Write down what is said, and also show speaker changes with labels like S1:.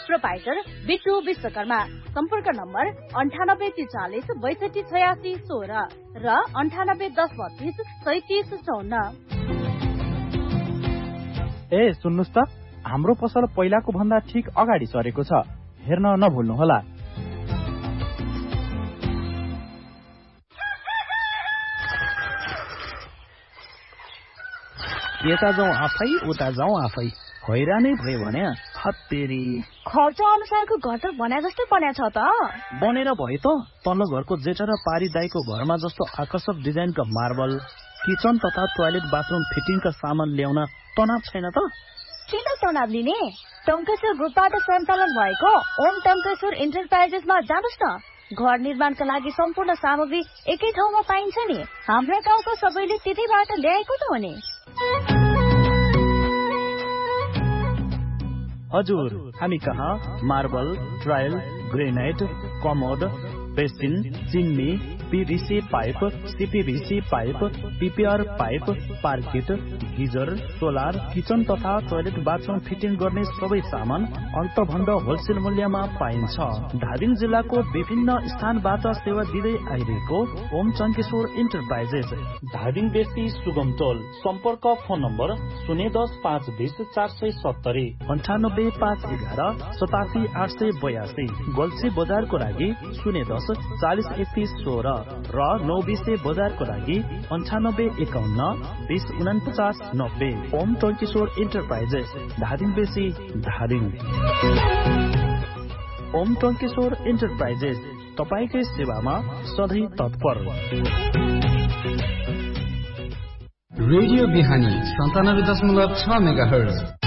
S1: Proprietor Bittu Vishwakarma. सम्पर्क number 9843 62 86 16 र 98 10 32 37 54।
S2: ए सुन्नुस् त, हाम्रो पसल पहिलाको भन्दा ठीक अगाडि सरेको छ, हेर्न नभुल्नुहोला।
S3: यता जाउँ आफै उता जाउँ आफै, हैरानै भयो भने हत्तेरी।
S1: खर्च अनुसारको घर त भने जस्तो बन्या छ त।
S3: बनेर भयो त, तल्लो घरको जेठा र पारी दाईको घरमा जस्तो आकर्षक डिजाइनका मार्बल, किचन तथा टोयलेट बाथरुम फिटिङका सामान ल्याउन तनाव छैन त।
S1: किन तनाव लिने? टङ्केश्वर ग्रुपबाट सञ्चालन भएको ओम टङ्केश्वर इन्टरप्राइजेसमा जानुस् न। घर निर्माणका लागि सम्पूर्ण सामग्री एकै ठाउँमा पाइन्छ नि। हाम्रा गाउँको सबैले त्यतैबाट ल्याएको त हो नि।
S3: हजुर, हामी कहाँ marble, tile, granite, commode, basin, chimney, PVC pipe, CPVC pipe, PPR pipe, पार्किट, geyser, solar, kitchen तथा टोयलेट बाथरुम फिटिङ गर्ने सबै सामान अन्तभन्दा होलसेल मूल्यमा पाइन्छ। धादिङ जिल्लाको विभिन्न स्थानबाट सेवा दिँदै आइरहेको ओम टङ्केश्वर इन्टरप्राइजेस, धादिङ बेसी सुगम टोल। सम्पर्क फोन नम्बर 010 520 470, 98 511 87 882, गोल्सी बजारको लागि 010 40 31 16 र 920 बजारको लागि 98 51 20 49 90। ओम टङ्केश्वर इन्टरप्राइजेस, धादिङ बेसी, धादिङ। ओम टङ्केश्वर इन्टरप्राइजेस तपाईकै सेवामा सधैँ तत्पर।
S4: रेडियो बिहानी 97.6 मेगाहर्ज।